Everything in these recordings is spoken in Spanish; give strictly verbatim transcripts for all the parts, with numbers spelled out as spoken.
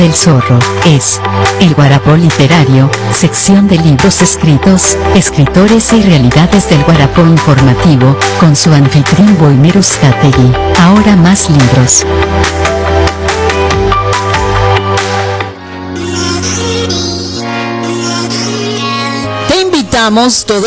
El zorro es el Guarapo Literario, sección de libros escritos, escritores y realidades del Guarapo informativo, con su anfitrión Boimir Uzcategui. Ahora más libros. Te invitamos todo.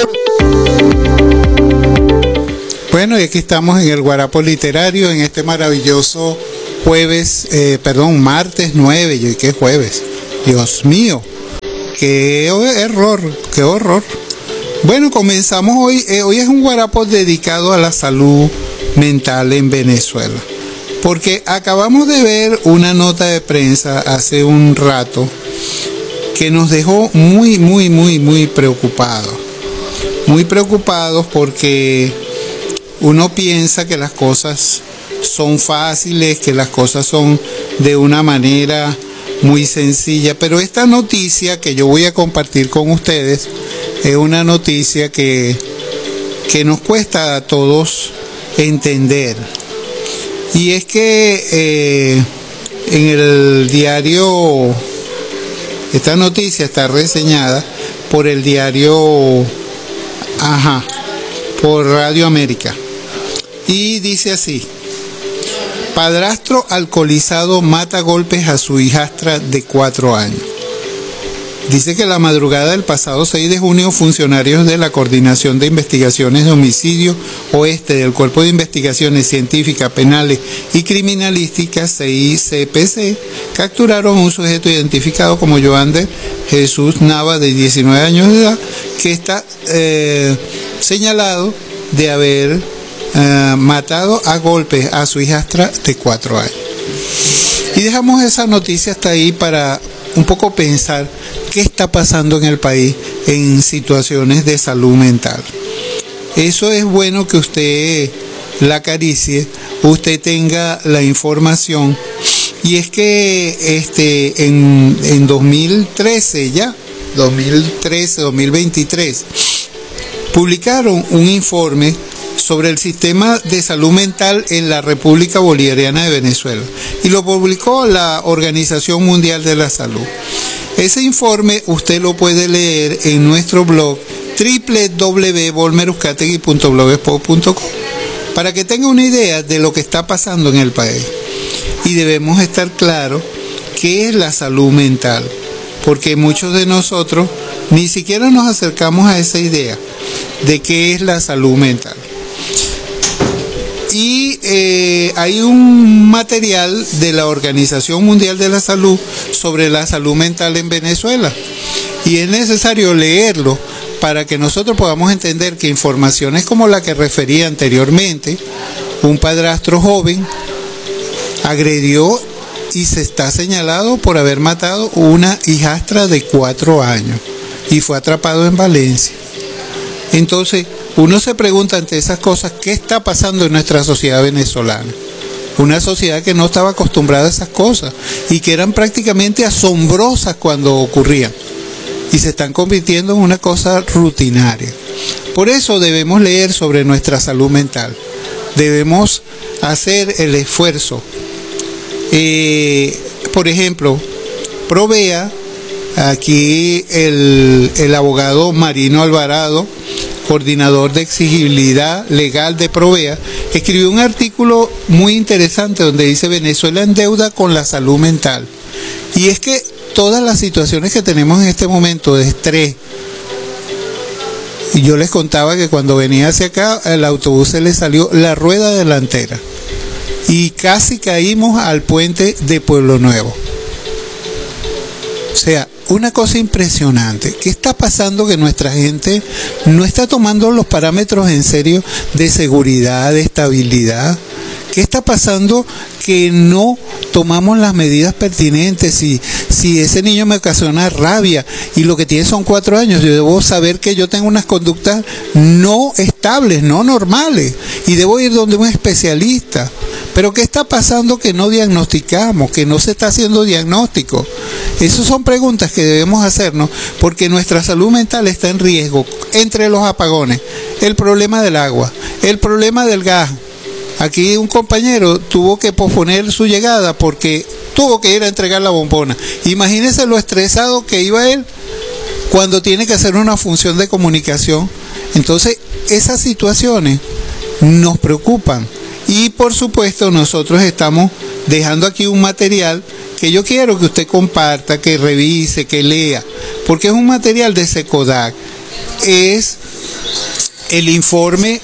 Bueno, y aquí estamos en el Guarapo Literario, en este maravilloso jueves, eh, perdón, martes nueve, ¿y qué jueves? Dios mío, qué error, qué horror. Bueno, comenzamos hoy, eh, hoy es un guarapo dedicado a la salud mental en Venezuela, porque acabamos de ver una nota de prensa hace un rato que nos dejó muy, muy, muy, muy preocupados, muy preocupados porque uno piensa que las cosas son fáciles, que las cosas son de una manera muy sencilla, pero esta noticia que yo voy a compartir con ustedes es una noticia que, que nos cuesta a todos entender. Y es que eh, en el diario, esta noticia está reseñada por el diario, ajá, por Radio América, y dice así: padrastro alcoholizado mata a golpes a su hijastra de cuatro años. Dice que la madrugada del pasado seis de junio, funcionarios de la Coordinación de Investigaciones de Homicidio Oeste del Cuerpo de Investigaciones Científicas, Penales y Criminalísticas, C I C P C, capturaron a un sujeto identificado como Joander Jesús Nava, de diecinueve años de edad, que está eh, señalado de haber Uh, matado a golpes a su hijastra de cuatro años. Y dejamos esa noticia hasta ahí para un poco pensar qué está pasando en el país en situaciones de salud mental. Eso es bueno que usted la acaricie, usted tenga la información. Y es que este en, en dos mil trece ya, dos mil trece, dos mil veintitrés, publicaron un informe sobre el sistema de salud mental en la República Bolivariana de Venezuela, y lo publicó la Organización Mundial de la Salud. Ese informe usted lo puede leer en nuestro blog doble u doble u doble u punto boimir uzcategui punto blogspot punto com para que tenga una idea de lo que está pasando en el país. Y debemos estar claros qué es la salud mental, porque muchos de nosotros ni siquiera nos acercamos a esa idea de qué es la salud mental. Y eh, hay un material de la Organización Mundial de la Salud sobre la salud mental en Venezuela, y es necesario leerlo para que nosotros podamos entender que informaciones como la que refería anteriormente, un padrastro joven agredió y se está señalado por haber matado una hijastra de cuatro años y fue atrapado en Valencia. Entonces, uno se pregunta ante esas cosas, ¿qué está pasando en nuestra sociedad venezolana? Una sociedad que no estaba acostumbrada a esas cosas y que eran prácticamente asombrosas cuando ocurrían, y se están convirtiendo en una cosa rutinaria. Por eso debemos leer sobre nuestra salud mental, debemos hacer el esfuerzo. Eh, por ejemplo, Provea, aquí el, el abogado Marino Alvarado, coordinador de exigibilidad legal de Provea, escribió un artículo muy interesante donde dice: Venezuela en deuda con la salud mental. Y es que todas las situaciones que tenemos en este momento de estrés, y yo les contaba que cuando venía hacia acá, el autobús se le salió la rueda delantera y casi caímos al puente de Pueblo Nuevo. O sea, una cosa impresionante. ¿Qué está pasando? Que nuestra gente no está tomando los parámetros en serio de seguridad, de estabilidad. ¿Qué está pasando? Que no tomamos las medidas pertinentes. Si, si ese niño me ocasiona rabia y lo que tiene son cuatro años, yo debo saber que yo tengo unas conductas no estables, no normales, y debo ir donde un especialista. Pero ¿qué está pasando que no diagnosticamos, que no se está haciendo diagnóstico? Esas son preguntas que debemos hacernos, porque nuestra salud mental está en riesgo entre los apagones, el problema del agua, el problema del gas. Aquí un compañero tuvo que posponer su llegada porque tuvo que ir a entregar la bombona. Imagínense lo estresado que iba él cuando tiene que hacer una función de comunicación. Entonces, esas situaciones nos preocupan. Y por supuesto, nosotros estamos dejando aquí un material que yo quiero que usted comparta, que revise, que lea, porque es un material de SECODAC. Es el informe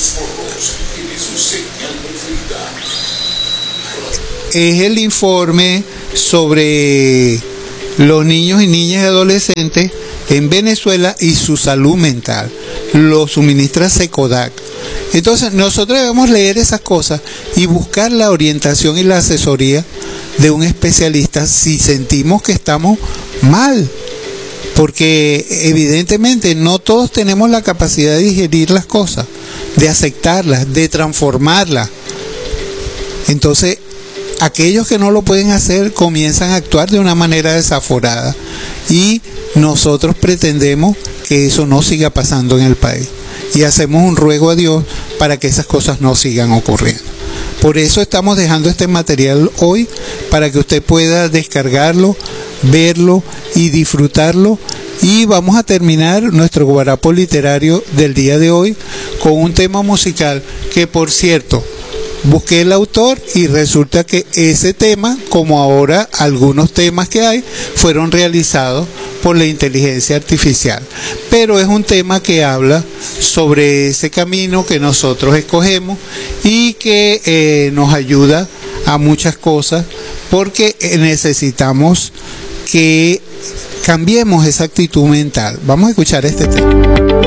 es el informe sobre los niños y niñas y adolescentes en Venezuela y su salud mental. Lo suministra SECODAC. Entonces nosotros debemos leer esas cosas y buscar la orientación y la asesoría de un especialista si sentimos que estamos mal, porque evidentemente no todos tenemos la capacidad de digerir las cosas, de aceptarlas, de transformarlas. Entonces aquellos que no lo pueden hacer comienzan a actuar de una manera desaforada, y nosotros pretendemos que eso no siga pasando en el país, y hacemos un ruego a Dios para que esas cosas no sigan ocurriendo. Por eso estamos dejando este material hoy, para que usted pueda descargarlo, verlo y disfrutarlo. Y vamos a terminar nuestro guarapo literario del día de hoy con un tema musical que, por cierto, busqué el autor y resulta que ese tema, como ahora algunos temas que hay, fueron realizados por la inteligencia artificial. Pero es un tema que habla sobre ese camino que nosotros escogemos y que eh, nos ayuda a muchas cosas, porque necesitamos que cambiemos esa actitud mental. Vamos a escuchar este tema.